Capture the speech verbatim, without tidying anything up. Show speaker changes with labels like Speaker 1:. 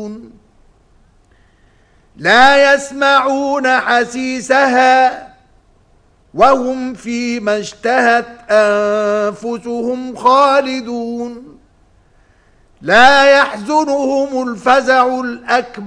Speaker 1: يعملون لا يسمعون حسيسها وهم فيما اشتهت أنفسهم خالدون لا يحزنهم الفزع الأكبر